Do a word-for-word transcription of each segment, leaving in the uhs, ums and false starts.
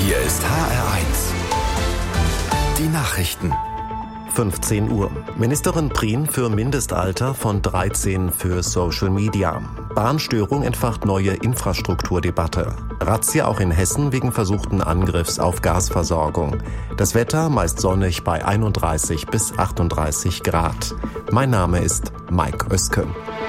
Hier ist H R eins. Die Nachrichten. fünfzehn Uhr. Ministerin Prien für Mindestalter von dreizehn für Social Media. Bahnstörung entfacht neue Infrastrukturdebatte. Razzia auch in Hessen wegen versuchten Angriffs auf Gasversorgung. Das Wetter meist sonnig bei einunddreißig bis achtunddreißig Grad. Mein Name ist Mike Oeske.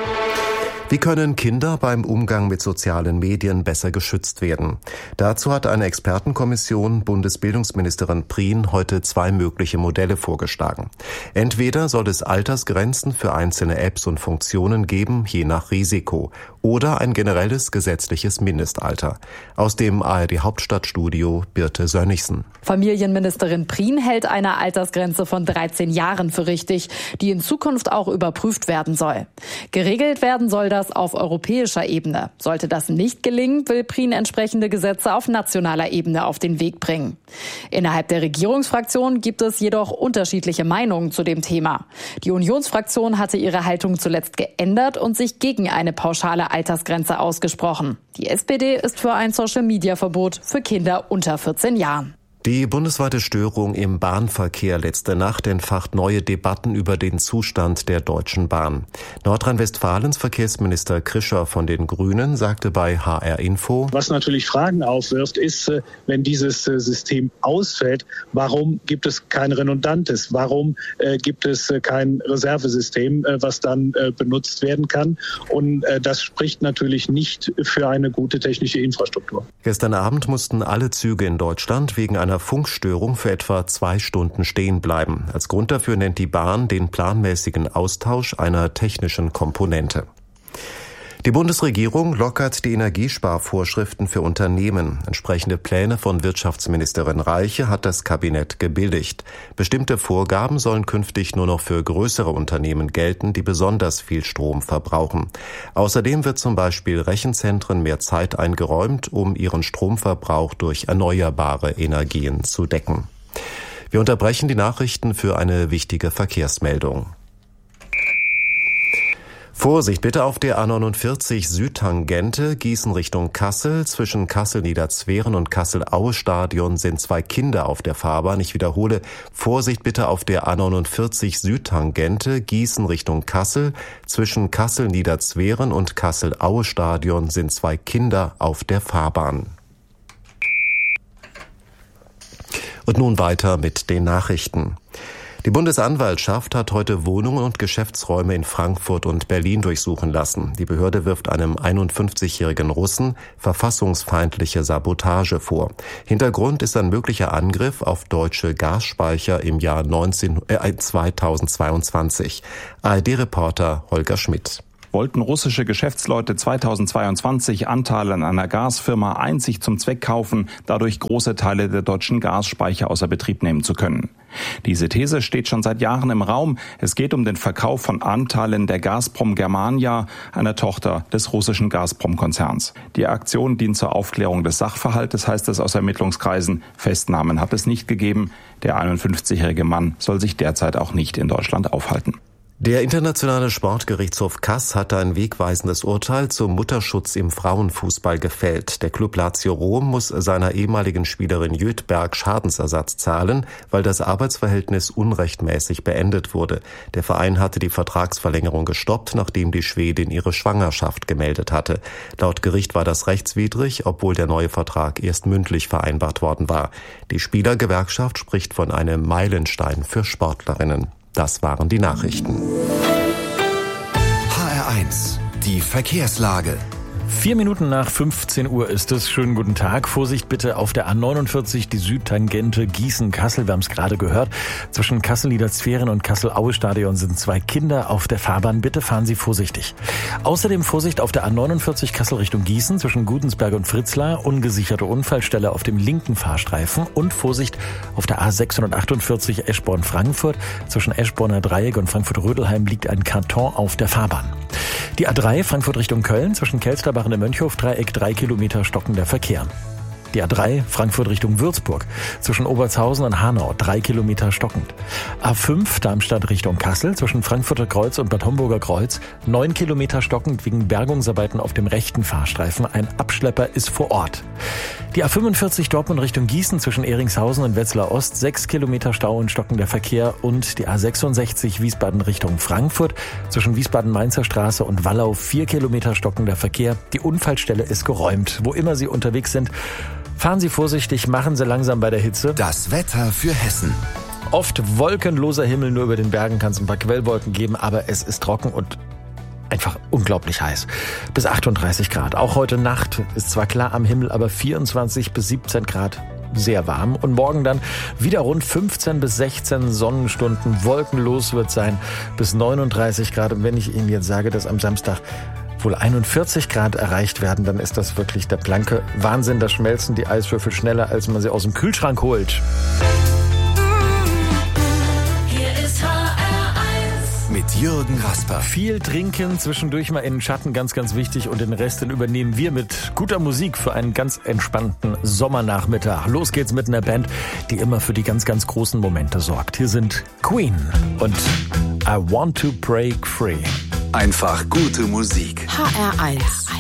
Wie können Kinder beim Umgang mit sozialen Medien besser geschützt werden? Dazu hat eine Expertenkommission Bundesbildungsministerin Prien heute zwei mögliche Modelle vorgeschlagen. Entweder soll es Altersgrenzen für einzelne Apps und Funktionen geben, je nach Risiko, oder ein generelles gesetzliches Mindestalter. Aus dem A R D Hauptstadtstudio Birte Sönnigsen. Familienministerin Prien hält eine Altersgrenze von dreizehn Jahren für richtig, die in Zukunft auch überprüft werden soll. Geregelt werden soll das auf europäischer Ebene. Sollte das nicht gelingen, will Prien entsprechende Gesetze auf nationaler Ebene auf den Weg bringen. Innerhalb der Regierungsfraktion gibt es jedoch unterschiedliche Meinungen zu dem Thema. Die Unionsfraktion hatte ihre Haltung zuletzt geändert und sich gegen eine pauschale Altersgrenze ausgesprochen. Die S P D ist für ein Social-Media-Verbot für Kinder unter vierzehn Jahren. Die bundesweite Störung im Bahnverkehr letzte Nacht entfacht neue Debatten über den Zustand der Deutschen Bahn. Nordrhein-Westfalens Verkehrsminister Krischer von den Grünen sagte bei H R Info: Was natürlich Fragen aufwirft, ist, wenn dieses System ausfällt, warum gibt es kein redundantes? Warum gibt es kein Reservesystem, was dann benutzt werden kann? Und das spricht natürlich nicht für eine gute technische Infrastruktur. Gestern Abend mussten alle Züge in Deutschland wegen einer Funkstörung für etwa zwei Stunden stehen bleiben. Als Grund dafür nennt die Bahn den planmäßigen Austausch einer technischen Komponente. Die Bundesregierung lockert die Energiesparvorschriften für Unternehmen. Entsprechende Pläne von Wirtschaftsministerin Reiche hat das Kabinett gebilligt. Bestimmte Vorgaben sollen künftig nur noch für größere Unternehmen gelten, die besonders viel Strom verbrauchen. Außerdem wird zum Beispiel Rechenzentren mehr Zeit eingeräumt, um ihren Stromverbrauch durch erneuerbare Energien zu decken. Wir unterbrechen die Nachrichten für eine wichtige Verkehrsmeldung. Vorsicht bitte auf der A neunundvierzig Südtangente, Gießen Richtung Kassel. Zwischen Kassel-Niederzweren und Kassel-Aue-Stadion sind zwei Kinder auf der Fahrbahn. Ich wiederhole, Vorsicht bitte auf der A neunundvierzig Südtangente, Gießen Richtung Kassel. Zwischen Kassel-Niederzweren und Kassel-Aue-Stadion sind zwei Kinder auf der Fahrbahn. Und nun weiter mit den Nachrichten. Die Bundesanwaltschaft hat heute Wohnungen und Geschäftsräume in Frankfurt und Berlin durchsuchen lassen. Die Behörde wirft einem einundfünfzigjährigen Russen verfassungsfeindliche Sabotage vor. Hintergrund ist ein möglicher Angriff auf deutsche Gasspeicher im Jahr neunzehn, äh, zweitausendzweiundzwanzig. A R D-Reporter Holger Schmidt. Wollten russische Geschäftsleute zweitausendzweiundzwanzig Anteile an einer Gasfirma einzig zum Zweck kaufen, dadurch große Teile der deutschen Gasspeicher außer Betrieb nehmen zu können. Diese These steht schon seit Jahren im Raum. Es geht um den Verkauf von Anteilen der Gazprom Germania, einer Tochter des russischen Gazprom-Konzerns. Die Aktion dient zur Aufklärung des Sachverhaltes, heißt es aus Ermittlungskreisen. Festnahmen hat es nicht gegeben. Der einundfünfzigjährige Mann soll sich derzeit auch nicht in Deutschland aufhalten. Der Internationale Sportgerichtshof Kass hat ein wegweisendes Urteil zum Mutterschutz im Frauenfußball gefällt. Der Club Lazio Rom muss seiner ehemaligen Spielerin Jötberg Schadensersatz zahlen, weil das Arbeitsverhältnis unrechtmäßig beendet wurde. Der Verein hatte die Vertragsverlängerung gestoppt, nachdem die Schwedin ihre Schwangerschaft gemeldet hatte. Laut Gericht war das rechtswidrig, obwohl der neue Vertrag erst mündlich vereinbart worden war. Die Spielergewerkschaft spricht von einem Meilenstein für Sportlerinnen. Das waren die Nachrichten. H R eins, die Verkehrslage. Vier Minuten nach fünfzehn Uhr ist es. Schönen guten Tag. Vorsicht bitte auf der A neunundvierzig, die Südtangente Gießen-Kassel. Wir haben es gerade gehört. Zwischen Kassel-Niederzweren und Kassel-Aue-Stadion sind zwei Kinder auf der Fahrbahn. Bitte fahren Sie vorsichtig. Außerdem Vorsicht auf der A neunundvierzig Kassel Richtung Gießen zwischen Gudensberg und Fritzlar. Ungesicherte Unfallstelle auf dem linken Fahrstreifen. Und Vorsicht auf der A sechshundertachtundvierzig Eschborn-Frankfurt. Zwischen Eschborner Dreieck und Frankfurt-Rödelheim liegt ein Karton auf der Fahrbahn. Die A drei Frankfurt Richtung Köln zwischen Kelsterbach und dem Mönchhofdreieck drei Kilometer stockender Verkehr. Die A drei Frankfurt Richtung Würzburg. Zwischen Obertshausen und Hanau drei Kilometer stockend. A fünf Darmstadt Richtung Kassel. Zwischen Frankfurter Kreuz und Bad Homburger Kreuz. neun Kilometer stockend wegen Bergungsarbeiten auf dem rechten Fahrstreifen. Ein Abschlepper ist vor Ort. Die A fünfundvierzig Dortmund Richtung Gießen zwischen Ehringshausen und Wetzlar Ost. sechs Kilometer Stau und stockender Verkehr. Und die A sechsundsechzig Wiesbaden Richtung Frankfurt. Zwischen Wiesbaden-Mainzer Straße und Wallau vier Kilometer stockender Verkehr. Die Unfallstelle ist geräumt. Wo immer Sie unterwegs sind, fahren Sie vorsichtig, machen Sie langsam bei der Hitze. Das Wetter für Hessen. Oft wolkenloser Himmel, nur über den Bergen kann es ein paar Quellwolken geben, aber es ist trocken und einfach unglaublich heiß. Bis achtunddreißig Grad. Auch heute Nacht ist zwar klar am Himmel, aber vierundzwanzig bis siebzehn Grad. Sehr warm. Und morgen dann wieder rund fünfzehn bis sechzehn Sonnenstunden. Wolkenlos wird sein bis neununddreißig Grad. Und wenn ich Ihnen jetzt sage, dass am Samstag wohl einundvierzig Grad erreicht werden, dann ist das wirklich der blanke Wahnsinn. Da schmelzen die Eiswürfel schneller, als man sie aus dem Kühlschrank holt. Mit Jürgen Rasper. Viel trinken, zwischendurch mal in den Schatten, ganz, ganz wichtig. Und den Rest, den übernehmen wir mit guter Musik für einen ganz entspannten Sommernachmittag. Los geht's mit einer Band, die immer für die ganz, ganz großen Momente sorgt. Hier sind Queen und I Want to Break Free. Einfach gute Musik. H R eins.